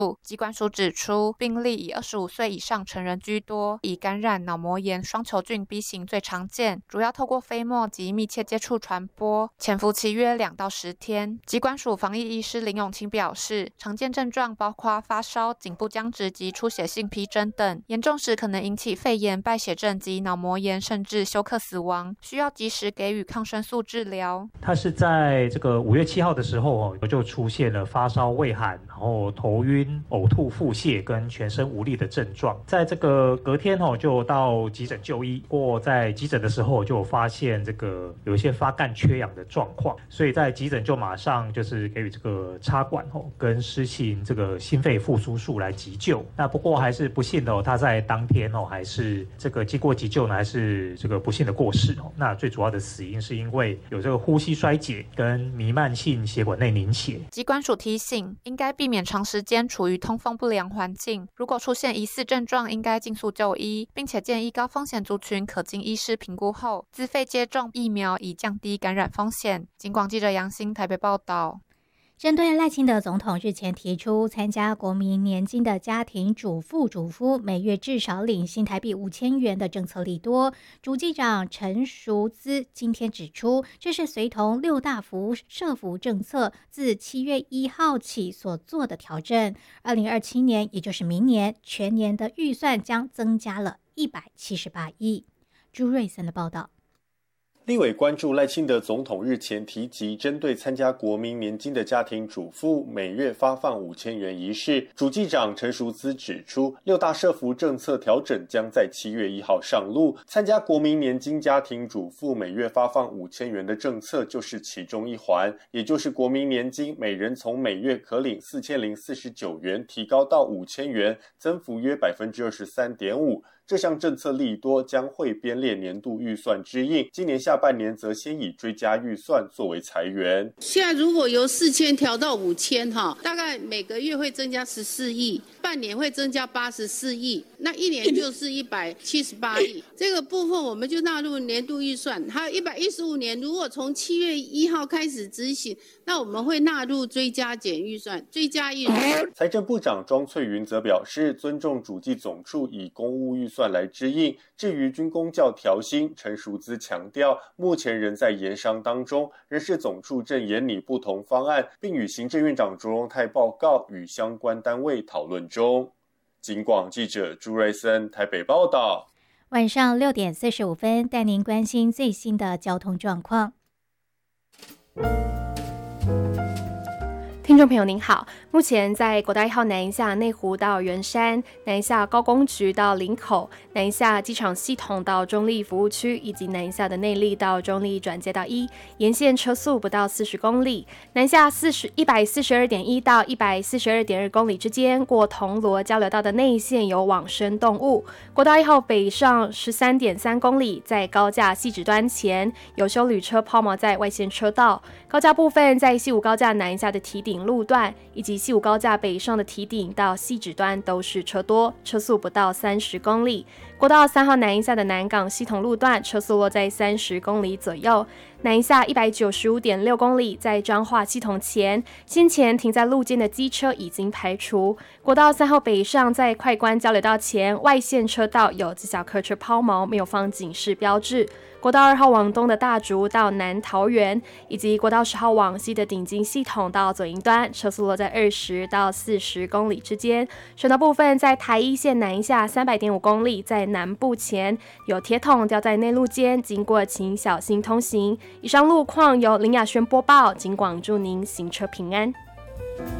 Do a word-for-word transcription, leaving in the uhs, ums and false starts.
疾管署指出，病例以二十五岁以上成人居多，以感染脑膜炎双球菌 B 型最常见，主要透过飞沫及密切接触传播，潜伏期约两到十天。疾管署防疫医师林永清表示，常见症状包括发烧、颈部僵直及出血性皮疹等，严重时可能引起肺炎、败血症及脑膜炎，甚至休克死亡，需要及时给予抗生素治疗。 他是在这个五月七号的时候就出现了发烧、畏寒，然后头晕、呕吐、腹泻跟全身无力的症状。在这个隔天就到急诊就医，不过在急诊的时候就发现这个有一些发干缺氧的状况，所以在急诊就马上就是给予这个插管跟施行这个心肺复苏术来急救。那不过还是不幸的，他在当天还是这个经过急救呢，还是这个不幸的过世。那最主要的死因是因为有这个呼吸衰竭跟弥漫性血管内凝血。 疾管署提醒，应该避免长时间处于通风不良环境，如果出现疑似症状，应该尽速就医，并且建议高风险族群可经医师评估后自费接种疫苗，以降低感染风险。警广记者杨欣台北报道。 针对赖清德总统日前提出参加国民年金的家庭主妇主夫每月至少领新台币五千元的政策利多，主计长陈淑姿今天指出，这是随同六大福社福政策自七月一号起所做的调整。二零二七年，也就是明年全年的预算将增加了一百七十八亿。朱瑞森的报道。 立委关注赖清德总统日前提及针对参加国民年金的家庭主妇每月发放五千元一事，主计长陈淑姿指出，六大社福政策调整将在七月一号上路，参加国民年金家庭主妇每月发放五千元的政策就是其中一环，也就是国民年金每人从每月可领四千零四十九元提高到五千元，增幅约百分之二十三点五。这项政策利多将会编列年度预算之应，今年下半年则先以追加预算作为裁员。 现在如果由四千调到五千哈，大概每个月会增加十四亿，半年会增加八十四亿，那一年就是一百七十八亿。这个部分我们就纳入年度预算。还有一百一十五年，如果从七月一号开始执行，那我们会纳入追加减预算、追加预算。 财政部长庄翠云则表示，尊重主计总处以公务预算来支应。至于军公教调薪，陈淑姿强调，目前仍在研商当中，人事总处正研拟不同方案，并与行政院长卓荣泰报告，与相关单位讨论中。警广记者朱瑞森台北报道。 晚上六点四十五分，带您关心最新的交通状况。 听众朋友您好，目前在国道一号南一下内湖到圆山、南一下高工局到林口、南一下机场系统到中立服务区，以及南一下的内壢到中立转接到一，沿线车速不到四十公里。南下一百四十二点一到一百四十二点二公里之间，过铜锣交流道的内线有往生动物。国道一号北上十三点三公里，在高架汐止端前有休旅车抛锚在外线车道。高架部分在西武高架南一下的提顶路段以及西武高架北上的提顶到汐止端都是车多，车速不到三十公里。国道三号南一下的南港系统路段车速落在三十公里左右。南一下一百九十五点六公里，在彰化系统前，先前停在路肩的机车已经排除。国道三号北上在快关交流道前外线车道有自小客车抛锚，没有放警示标志。国道二号往东的大竹到南桃园，以及国道十号往西的顶金系统到左营端，车速落在二十到四十公里之间。省道部分在台一线南一下三百点五公里，在南部前有铁桶掉在内路间，经过请小心通行。以上路况由林雅轩播报，警广祝您行车平安。